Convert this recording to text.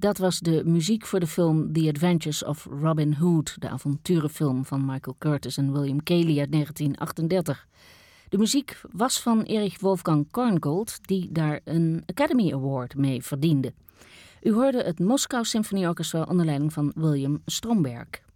Dat was de muziek voor de film The Adventures of Robin Hood, de avonturenfilm van Michael Curtis en William Cayley uit 1938. De muziek was van Erich Wolfgang Korngold, die daar een Academy Award mee verdiende. U hoorde het Moskou Symfonieorkestra onder leiding van William Stromberg.